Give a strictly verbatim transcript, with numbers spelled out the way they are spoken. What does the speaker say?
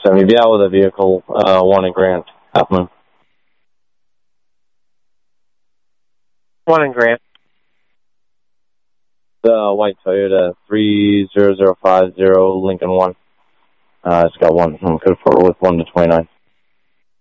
seventy. Be out with a vehicle, uh, one in Grant, Half Moon. One in Grant. The white Toyota three zero zero five zero Lincoln one. Uh, it's got one. I'm good for with one to twenty-nine.